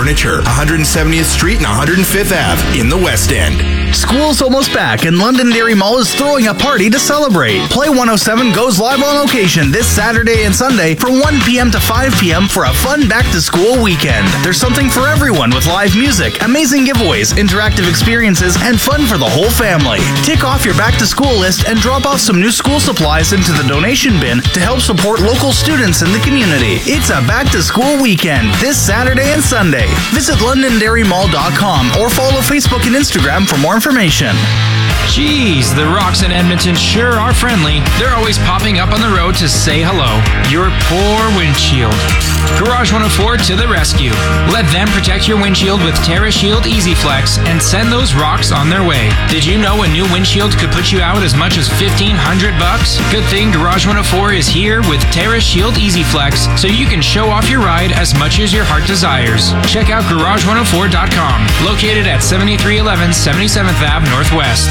Furniture, 170th Street and 105th Ave in the West End. School's almost back, and Londonderry Mall is throwing a party to celebrate. Play 107 goes live on location this Saturday and Sunday from 1 p.m. to 5 p.m. for a fun back-to-school weekend. There's something for everyone with live music, amazing giveaways, interactive experiences, and fun for the whole family. Tick off your back-to-school list and drop off some new school supplies into the donation bin to help support local students in the community. It's a back-to-school weekend this Saturday and Sunday. Visit LondonDairyMall.com or follow Facebook and Instagram for more information. Geez, the rocks in Edmonton sure are friendly. They're always popping up on the road to say hello. Your poor windshield. Garage 104 to the rescue. Let them protect your windshield with TerraShield Easy Flex and send those rocks on their way. Did you know a new windshield could put you out as much as $1,500? Good thing Garage 104 is here with TerraShield Easy Flex so you can show off your ride as much as your heart desires. Check out garage104.com, located at 7311 77th Ave Northwest.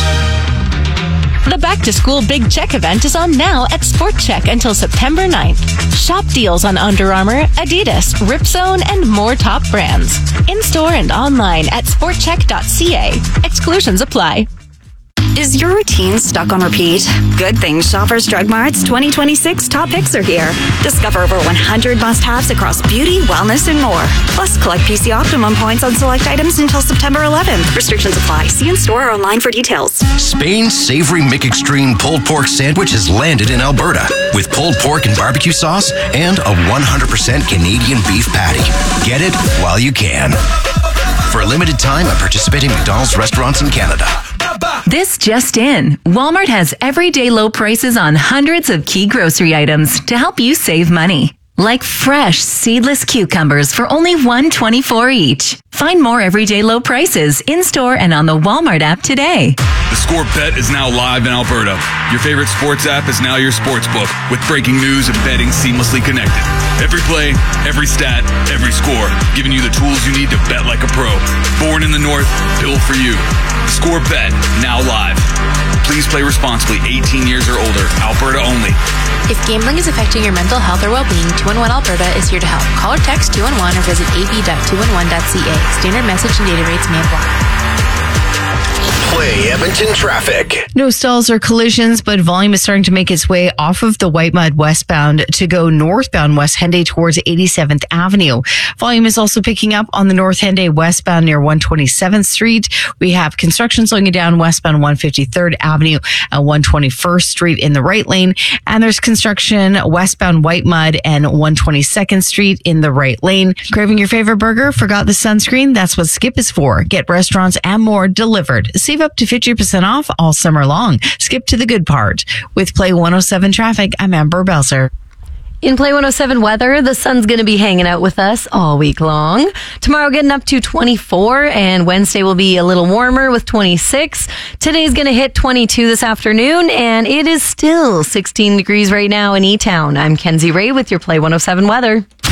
The Back to School Big Check event is on now at Sport Check until September 9th. Shop deals on Under Armour, Adidas, Ripzone, and more top brands. In-store and online at sportcheck.ca. Exclusions apply. Is your routine stuck on repeat? Good thing Shoppers Drug Mart's 2026 top picks are here. Discover over 100 must-haves across beauty, wellness, and more. Plus, collect PC Optimum points on select items until September 11th. Restrictions apply. See in-store or online for details. Spain's savory McExtreme pulled pork sandwich has landed in Alberta with pulled pork and barbecue sauce and a 100% Canadian beef patty. Get it while you can. For a limited time at participating McDonald's restaurants in Canada. This just in. Walmart has everyday low prices on hundreds of key grocery items to help you save money. Like fresh, seedless cucumbers for only $1.24 each. Find more everyday low prices in-store and on the Walmart app today. The Score Bet is now live in Alberta. Your favorite sports app is now your sports book with breaking news and betting seamlessly connected. Every play, every stat, every score, giving you the tools you need to bet like a pro. Born in the North, built for you. Score Bet, now live. Please play responsibly, 18 years or older, Alberta only. If gambling is affecting your mental health or well-being, 211 Alberta is here to help. Call or text 211 or visit ab.211.ca. Standard message and data rates may apply. Play Edmonton traffic. No stalls or collisions, but volume is starting to make its way off of the Whitemud westbound to go northbound West Henday towards 87th Avenue. Volume is also picking up on the North Henday westbound near 127th Street. We have construction slowing it down westbound 153rd Avenue and 121st Street in the right lane. And there's construction westbound Whitemud and 122nd Street in the right lane. Craving your favorite burger? Forgot the sunscreen? That's what Skip is for. Get restaurants and more delivered. Save up to 50% off all summer long. Skip to the good part. With Play 107 traffic, I'm Amber Belzer. In Play 107 weather, the sun's going to be hanging out with us all week long. Tomorrow getting up to 24, and Wednesday will be a little warmer with 26. Today's going to hit 22 this afternoon, and it is still 16 degrees right now in E-Town. I'm Kenzie Ray with your Play 107 weather.